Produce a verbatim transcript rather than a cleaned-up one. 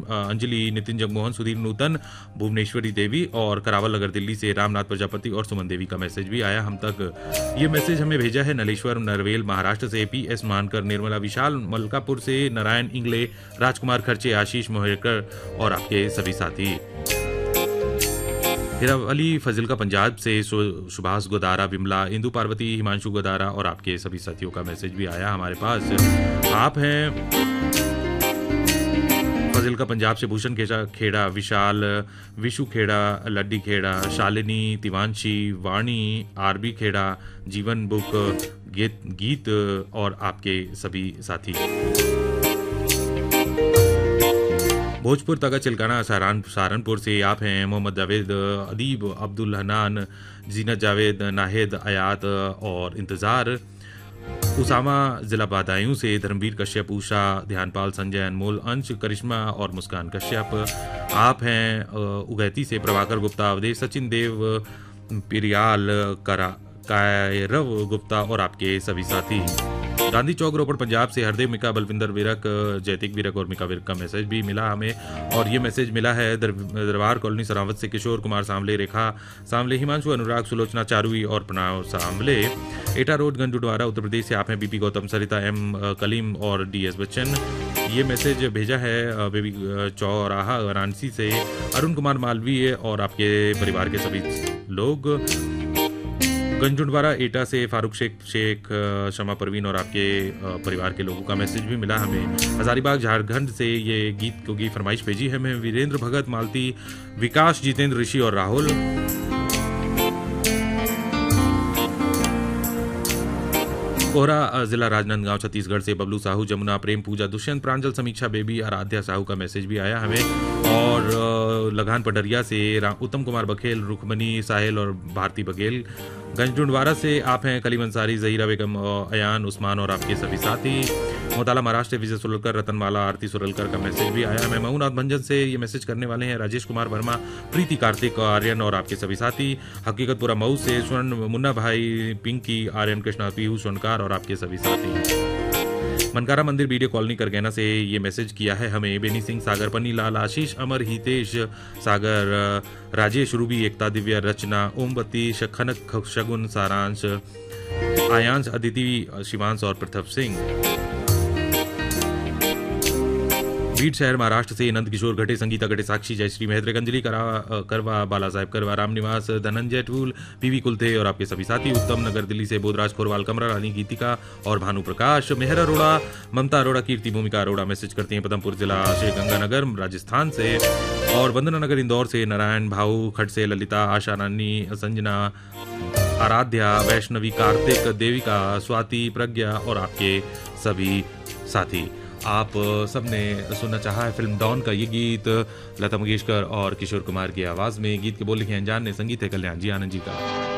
अंजलि, नितिन जगमोहन, सुधीर नूतन, भुवनेश्वरी देवी और करावल नगर दिल्ली से रामनाथ प्रजापति और सुमन देवी का मैसेज भी आया हम तक। ये मैसेज हमें भेजा है नलेश्वर नरवेल महाराष्ट्र से, पी एस मानकर, निर्मला विशाल मलकापुर से, नारायण इंगले, राजकुमार खर्चे, आशीष मोहेकर और आपके सभी साथी। हिरावली फजिल का पंजाब से, सुभाष गोदारा, विमला, इंदु पार्वती, हिमांशु गोदारा और आपके सभी साथियों का मैसेज भी आया हमारे पास। आप हैं फजिल का पंजाब से भूषण खेड़ा, विशाल, विशु खेड़ा, लड्डी खेड़ा, शालिनी, तिवांशी, वाणी, आरबी खेड़ा, जीवन बुक, गीत गीत और आपके सभी साथी। भोजपुर तगा चिलकाना सहारनपुर से आप हैं मोहम्मद जावेद, अदीब, अब्दुल हनान, जीनत जावेद, नाहिद, आयात और इंतज़ार। उसामा जिला बदायूं से धर्मवीर कश्यप, उषा, ध्यानपाल, संजय, अनमोल, अंश, करिश्मा और मुस्कान कश्यप। आप हैं उगैती से प्रभाकर गुप्ता, अवधेश, सचिन देव, पिरियाल, करा कायरव गुप्ता और आपके सभी साथी। गांधी चौक रोपड़ पंजाब से हरदेव मिका, बलविंदर विरक, जैतिक विरक और मिका विरक का मैसेज भी मिला हमें। और ये मैसेज मिला है दर, दरबार कॉलोनी सरावत से किशोर कुमार सांवले, रेखा सांवले, हिमांशु, अनुराग, सुलोचना चारुई और प्रणव सांवले। एटा रोड गंजुडवारा उत्तर प्रदेश से आप हैं बीपी गौतम, सरिता एम, कलीम और डी एस बच्चन। ये मैसेज भेजा है बेबी चौराहा वाराणसी से अरुण कुमार मालवीय और आपके परिवार के सभी लोग। गंजुडवारा एटा से फारूक शेख शेख शमा परवीन और आपके परिवार के लोगों का मैसेज भी मिला हमें। हजारीबाग झारखंड से ये गीत को की फरमाइश भेजी है हमें वीरेंद्र भगत, मालती, विकास, जितेंद्र, ऋषि और राहुल। कोहरा जिला राजनांदगांव छत्तीसगढ़ से बबलू साहू, जमुना, प्रेम, पूजा, दुष्यंत, प्रांजल, समीक्षा, बेबी, आराध्या साहू का मैसेज भी आया हमें। और लगान पडरिया से उत्तम कुमार बघेल, रुखमनी साहिल और भारती बघेल। गंजडुंडवारा से आप हैं कलीम अंसारी, जहीरा बेगम, अयान, उस्मान और आपके सभी साथी। मोताला महाराष्ट्र से विजय सुरलकर, रतनमाला, आरती सुरलकर का मैसेज भी आया हमें। मऊनाथ भंजन से ये मैसेज करने वाले हैं राजेश कुमार वर्मा, प्रीति, कार्तिक, आर्यन और आपके सभी साथी। हकीकतपुरा मऊ से स्वर्ण, मुन्ना भाई, पिंकी, आर्यन, कृष्णा, पीहू, सोनकार और आपके सभी साथी। मनकारा मंदिर बीडे कॉलोनी करगैना से ये मैसेज किया है हमें बेनी सिंह, सागर, पन्नी लाल, आशीष, अमर, हितेश, सागर, राजेश, रूबी, एकता, दिव्या, रचना, ओमवती, खनक, शगुन, सारांश, आयांश, अदिति, शिवांश और पृथव सिंह। बीड शहर महाराष्ट्र से नंद किशोर घटे, संगीता घटे, साक्षी, जयश्री मेहत्र, अंजलि करवा, बाला साहेब करवा, रामनिवास, धनंजय टूल, पीवी कुलथे और आपके सभी साथी। उत्तम नगर दिल्ली से बोधराज खोरवाल, कमरा रानी, गीतिका और भानु प्रकाश। मेहर अरोड़ा, ममता अरोड़ा, कीर्ति, भूमिका अरोड़ा मैसेज करती हैं पदमपुर जिला श्री गंगानगर राजस्थान से। और वंदना नगर इंदौर से नारायण भाऊ, खट से ललिता, आशा रानी, संजना, आराध्या, वैष्णवी, कार्तिक, देविका, स्वाति, प्रज्ञा और आपके सभी साथी। आप सबने सुनना चाहा है फिल्म डॉन का ये गीत लता मंगेशकर और किशोर कुमार की आवाज में। गीत के बोल लिखे अनजान ने, संगीत है कल्याण जी आनंद जी का।